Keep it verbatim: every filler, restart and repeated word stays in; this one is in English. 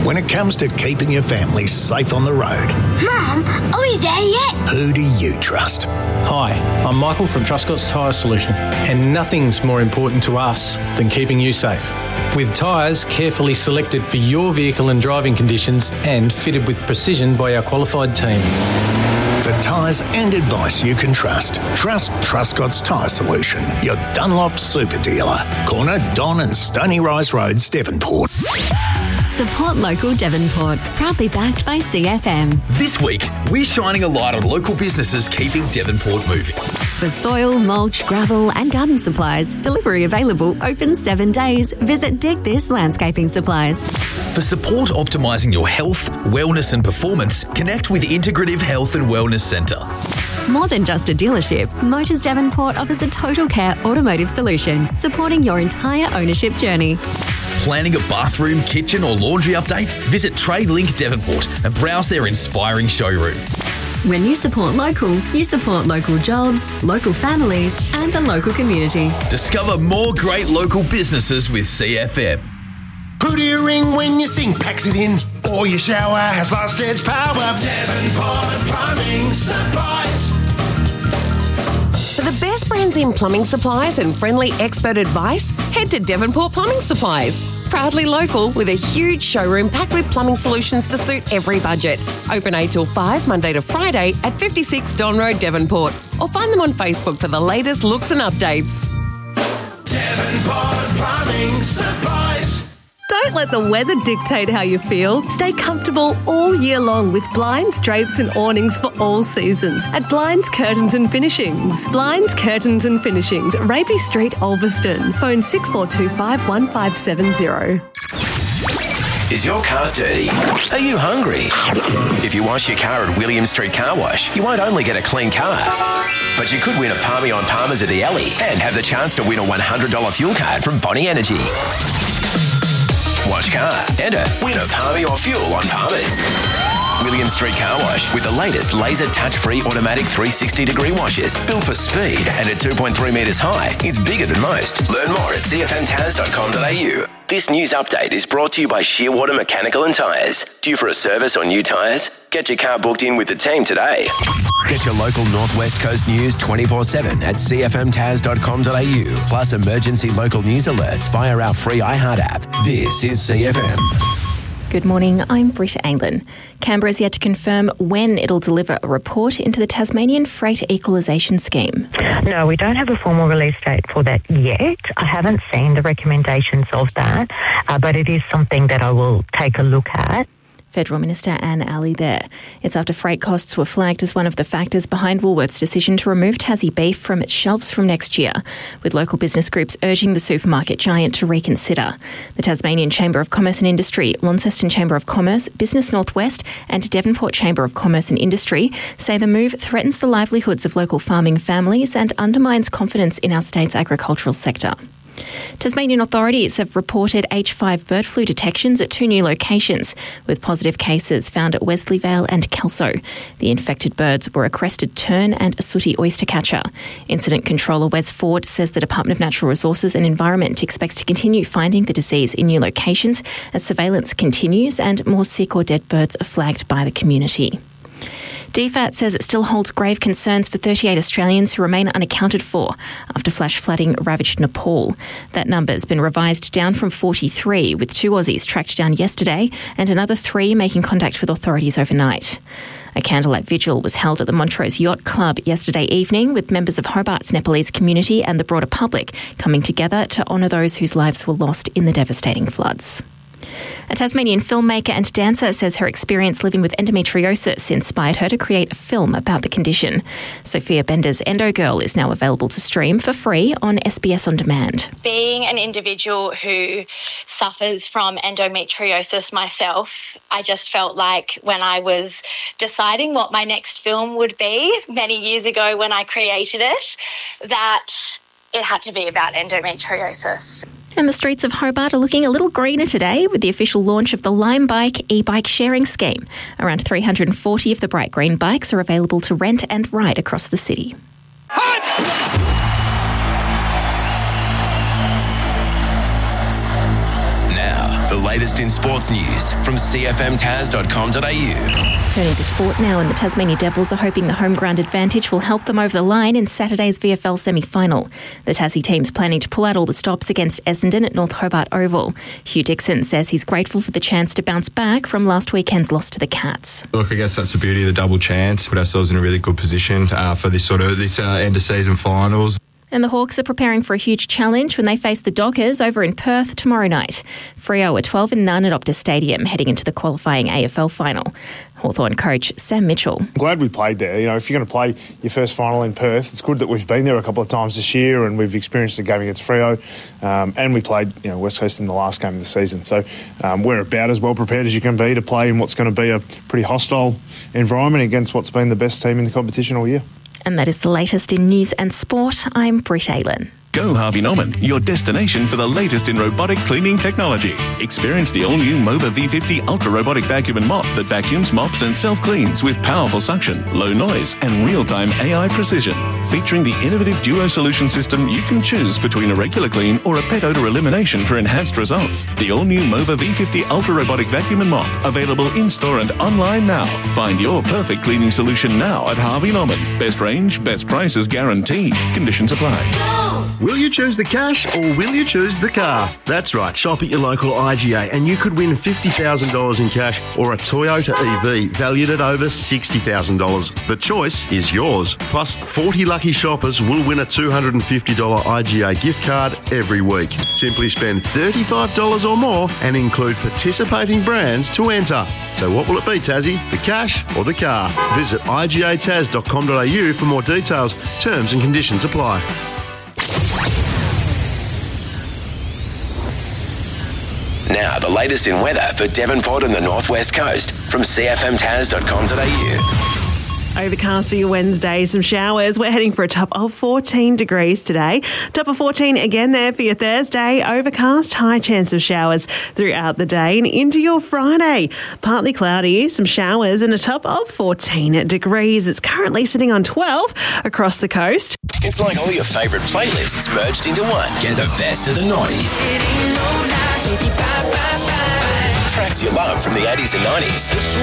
when it comes to keeping your family safe on the road. Mum, are we there yet? Who do you trust? Hi, I'm Michael from Truscott's Tyre Solution, and nothing's more important to us than keeping you safe. With tyres carefully selected for your vehicle and driving conditions and fitted with precision by our qualified team. For tyres and advice you can trust, trust Truscott's Tyre Solution, your Dunlop super dealer. Corner Don and Stony Rise Roads, Devonport. Support local Devonport, proudly backed by C F M. This week, we're shining a light on local businesses keeping Devonport moving. For soil, mulch, gravel and garden supplies, delivery available, open seven days. Visit Dig This Landscaping Supplies. For support optimising your health, wellness and performance, connect with Integrative Health and Wellness Centre. More than just a dealership, Motors Devonport offers a total care automotive solution, supporting your entire ownership journey. Planning a bathroom, kitchen or laundry update? Visit TradeLink Devonport and browse their inspiring showroom. When you support local, you support local jobs, local families and the local community. Discover more great local businesses with C F M. Who do you ring when your sink packs it in? Or your shower has lost its power? Devonport Plumbing Supplies. For the best brands in plumbing supplies and friendly expert advice, head to Devonport Plumbing Supplies. Proudly local with a huge showroom packed with plumbing solutions to suit every budget. Open eight till five, Monday to Friday at fifty-six Don Road, Devonport. Or find them on Facebook for the latest looks and updates. Devonport Plumbing Supplies. Don't let the weather dictate how you feel. Stay comfortable all year long with blinds, drapes and awnings for all seasons at Blinds, Curtains and Finishings. Blinds, Curtains and Finishings, Raby Street, Ulverston. Phone six four two five, one five seven zero. Is your car dirty? Are you hungry? If you wash your car at William Street Car Wash, you won't only get a clean car, but you could win a Palmy on Palmers at the Alley and have the chance to win a one hundred dollars fuel card from Bonnie Energy. Wash car, enter, win a Palmy or fuel on Palmers. William Street Car Wash with the latest laser touch-free automatic three sixty degree washes. Built for speed and at two point three metres high. It's bigger than most. Learn more at c f m taz dot com dot a u. This news update is brought to you by Shearwater Mechanical and Tyres. Due for a service or new tyres? Get your car booked in with the team today. Get your local Northwest Coast news twenty-four seven at c f m taz dot com dot a u. Plus emergency local news alerts via our free iHeart app. This is C F M. Good morning, I'm Britta Anglin. Canberra is yet to confirm when it'll deliver a report into the Tasmanian Freight Equalisation Scheme. No, we don't have a formal release date for that yet. I haven't seen the recommendations of that, uh, but it is something that I will take a look at. Federal Minister Anne Alley there. It's after freight costs were flagged as one of the factors behind Woolworth's decision to remove Tassie beef from its shelves from next year, with local business groups urging the supermarket giant to reconsider. The Tasmanian Chamber of Commerce and Industry, Launceston Chamber of Commerce, Business Northwest and Devonport Chamber of Commerce and Industry say the move threatens the livelihoods of local farming families and undermines confidence in our state's agricultural sector. Tasmanian authorities have reported H five bird flu detections at two new locations, with positive cases found at Wesleyvale and Kelso. The infected birds were a crested tern and a sooty oystercatcher. Incident controller Wes Ford says the Department of Natural Resources and Environment expects to continue finding the disease in new locations as surveillance continues and more sick or dead birds are flagged by the community. D F A T says it still holds grave concerns for thirty-eight Australians who remain unaccounted for after flash flooding ravaged Nepal. That number has been revised down from forty-three, with two Aussies tracked down yesterday and another three making contact with authorities overnight. A candlelight vigil was held at the Montrose Yacht Club yesterday evening, with members of Hobart's Nepalese community and the broader public coming together to honour those whose lives were lost in the devastating floods. A Tasmanian filmmaker and dancer says her experience living with endometriosis inspired her to create a film about the condition. Sophia Bender's Endo Girl is now available to stream for free on S B S On Demand. Being an individual who suffers from endometriosis myself, I just felt like when I was deciding what my next film would be many years ago when I created it, that it had to be about endometriosis. And the streets of Hobart are looking a little greener today with the official launch of the Lime Bike e-bike sharing scheme. Around three hundred forty of the bright green bikes are available to rent and ride across the city. Now, the latest in sports news from c f m tas dot com dot a u. Turning to sport now, and the Tasmania Devils are hoping the home ground advantage will help them over the line in Saturday's V F L semi-final. The Tassie team's planning to pull out all the stops against Essendon at North Hobart Oval. Hugh Dixon says he's grateful for the chance to bounce back from last weekend's loss to the Cats. Look, I guess that's the beauty of the double chance. Put ourselves in a really good position uh, for this sort of this uh, end of season finals. And the Hawks are preparing for a huge challenge when they face the Dockers over in Perth tomorrow night. Freo are twelve and none at Optus Stadium heading into the qualifying A F L final. Hawthorn coach Sam Mitchell. I'm glad we played there. You know, if you're going to play your first final in Perth, it's good that we've been there a couple of times this year and we've experienced a game against Freo, um, and we played, you know, West Coast in the last game of the season. So um, we're about as well prepared as you can be to play in what's going to be a pretty hostile environment against what's been the best team in the competition all year. And that is the latest in news and sport. I'm Britt Aylen. Go Harvey Norman, your destination for the latest in robotic cleaning technology. Experience the all-new Mova V fifty Ultra Robotic Vacuum and Mop that vacuums, mops and self-cleans with powerful suction, low noise and real-time A I precision. Featuring the innovative Duo solution system, you can choose between a regular clean or a pet odor elimination for enhanced results. The all-new Mova V fifty Ultra Robotic Vacuum and Mop, available in-store and online now. Find your perfect cleaning solution now at Harvey Norman. Best range, best prices guaranteed. Conditions apply. Will you choose the cash or will you choose the car? That's right, shop at your local I G A and you could win fifty thousand dollars in cash or a Toyota E V valued at over sixty thousand dollars. The choice is yours. Plus, forty lucky shoppers will win a two hundred fifty dollars I G A gift card every week. Simply spend thirty-five dollars or more and include participating brands to enter. So what will it be, Tassie? The cash or the car? Visit i g a tas dot com dot a u for more details. Terms and conditions apply. Now, the latest in weather for Devonport and the Northwest Coast from c f m tas dot com dot a u. Overcast for your Wednesday, some showers. We're heading for a top of fourteen degrees today. Top of fourteen again there for your Thursday. Overcast, high chance of showers throughout the day and into your Friday. Partly cloudy, some showers and a top of fourteen degrees. It's currently sitting on twelve across the coast. It's like all your favourite playlists merged into one. Get the best of the noughties. Tracks you love from the eighties and nineties.